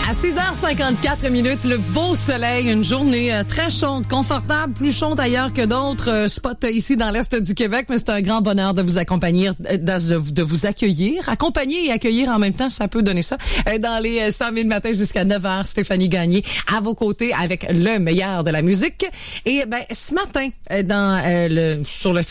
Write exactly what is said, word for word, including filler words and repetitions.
À six heures cinquante-quatre minutes, le beau soleil, une journée euh, très chaude, confortable, plus chaude ailleurs que d'autres euh, spots ici dans l'Est du Québec, mais c'est un grand bonheur de vous accompagner, de, de vous accueillir, accompagner et accueillir en même temps, ça peut donner ça. Euh, dans les cent mille matins jusqu'à neuf heures, Stéphanie Gagné à vos côtés avec le meilleur de la musique. Et ben ce matin, dans euh, le sur le